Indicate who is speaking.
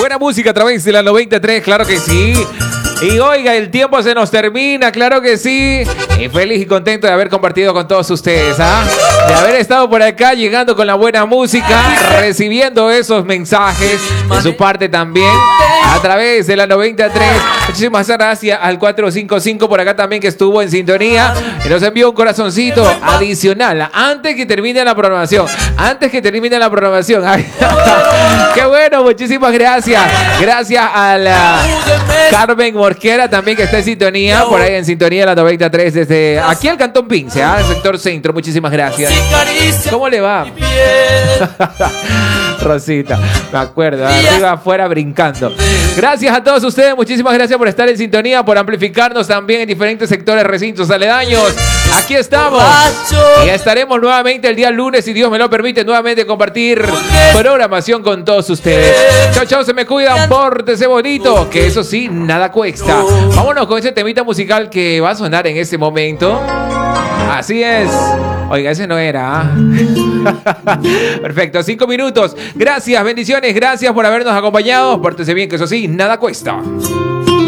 Speaker 1: Buena música a través de la 93, claro que sí. Y oiga, el tiempo se nos termina, claro que sí. Y feliz y contento de haber compartido con todos ustedes, ¿ah? De haber estado por acá llegando con la buena música, recibiendo esos mensajes de su parte también a través de la 93. Muchísimas gracias al 455 por acá también que estuvo en sintonía y nos envió un corazoncito adicional antes que termine la programación. Antes que termine la programación. Ay, qué bueno, muchísimas gracias. Gracias a la Carmen Morquera también que está en sintonía, por ahí en sintonía de la 93 desde aquí al Cantón Pince, ¿eh? El sector centro. Muchísimas gracias. ¿Cómo le va? Rosita, me acuerdo, arriba afuera brincando. Gracias a todos ustedes, muchísimas gracias por estar en sintonía, por amplificarnos también en diferentes sectores, recintos aledaños. Aquí estamos y estaremos nuevamente el día lunes, si Dios me lo permite, nuevamente compartir programación con todos ustedes. Chao, chao, se me cuidan, pórtese bonito, que eso sí, nada cuesta. Vámonos con ese temita musical que va a sonar en este momento. Así es. Oiga, ese no era. Perfecto, 5 minutos. Gracias, bendiciones, gracias por habernos acompañado. Pórtese bien, que eso sí, nada cuesta.